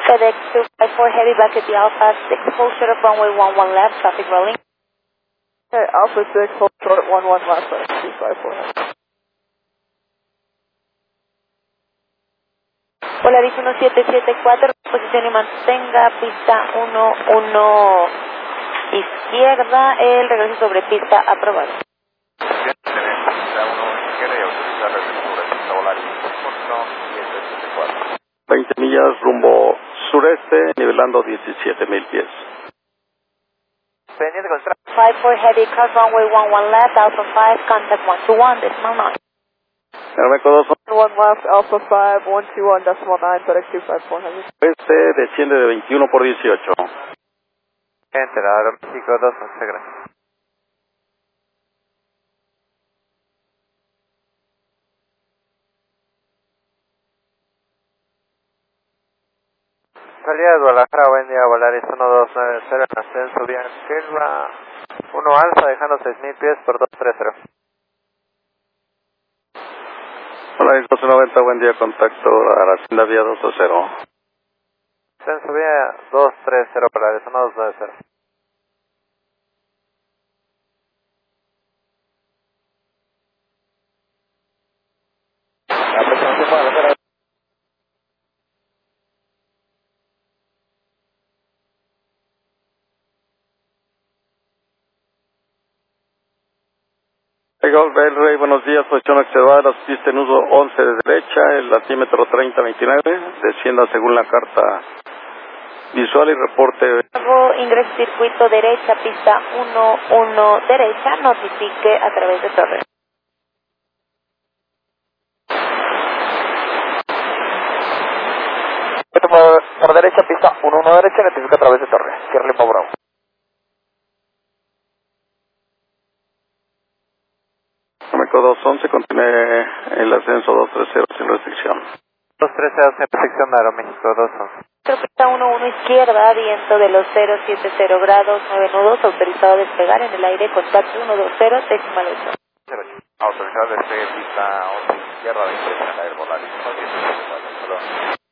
FedEx 254 Heavy back at the Alpha 6, full short of runway 11 left, traffic rolling. Alpha 6, full short 11 left, 254. Polaris 1774, posición y mantenga pista 11 izquierda, el regreso sobre pista aprobado. Pista 1 izquierda y autorizar regreso sobre pista Polaris 1774. 20 millas rumbo sureste, nivelando 17,000 pies. Pendiente con 54 Heavy, car runway 11 left, Alpha 5, contact 121, decimal 9. Aeroméxico 2, 1 left, Alpha 5, 121, decimal 9, FedEx 254 Heavy. oeste, desciende de 21 por 18. Enter, Aeroméxico 2, muchas gracias. Salida de Guadalajara, buen día, Volaris 1290 en ascenso, vía izquierda, 1 alfa, dejando 6,000 pies por 230. Hola, 1290, buen día, contacto a la Hacienda Vía 220. Ascenso, vía 230, Volaris 1290. La aproximación para la Golf Bell Rey, buenos días, posición observada, pista en uso 11 de derecha, el altímetro 3029, descienda según la carta visual y reporte. Ingreso circuito derecha, pista 11 derecha, notifique a través de torre. por derecha, pista 11 derecha, notifica a través de torre. Cierre Lima Bravo. Aeroméxico 211, continúe el ascenso 230 sin restricción. 230 sin restricción, Aeroméxico 211. Pista 11 izquierda, viento de los 070 grados, 9 nudos, autorizado a despegar en el aire, contacto 120, decimal 8. 08. Autorizado despegue pista 11 izquierda, 20 en el aire, Volaris 1774.